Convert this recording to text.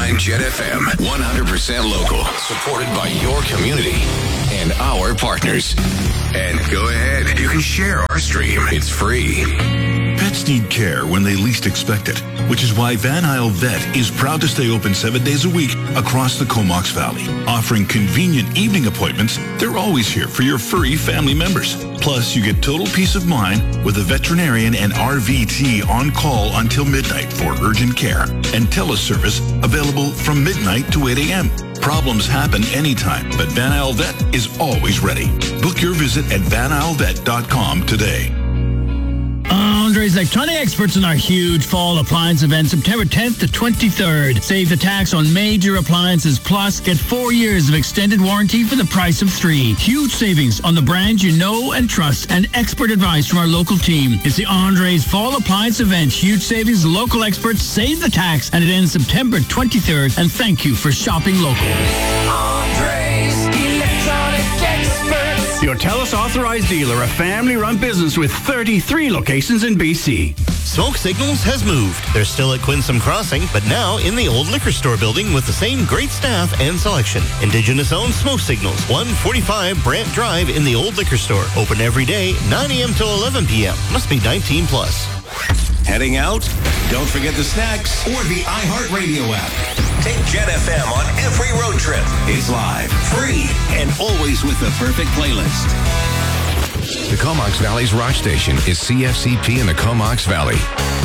101.9 Jet FM. 100% local. Supported by your community and our partners. And go ahead, you can share our stream. It's free. Pets need care when they least expect it, which is why Van Isle Vet is proud to stay open 7 days a week across the Comox Valley. Offering convenient evening appointments, they're always here for your furry family members. Plus, you get total peace of mind with a veterinarian and RVT on call until midnight for urgent care and teleservice available from midnight to 8 a.m. Problems happen anytime, but Van Isle Vet is always ready. Book your visit at vanislevet.com today. Andre's Electronic Experts in our huge fall appliance event, September 10th to 23rd. Save the tax on major appliances, plus get 4 years of extended warranty for the price of 3. Huge savings on the brands you know and trust, and expert advice from our local team. It's the Andre's Fall Appliance Event. Huge savings, local experts, save the tax, and it ends September 23rd. And thank you for shopping local. Andre's Electronic Experts. Your TELUS authorized dealer, a family-run business with 33 locations in BC. Smoke Signals has moved. They're still at Quinsam Crossing, but now in the old liquor store building with the same great staff and selection. Indigenous-owned Smoke Signals, 145 Brant Drive in the old liquor store. Open every day, 9 a.m. till 11 p.m. Must be 18 plus. Heading out? Don't forget the snacks or the iHeartRadio app. Take Jet FM on every road trip. It's live, free, and always with the perfect playlist. The Comox Valley's rock station is CFCP in the Comox Valley.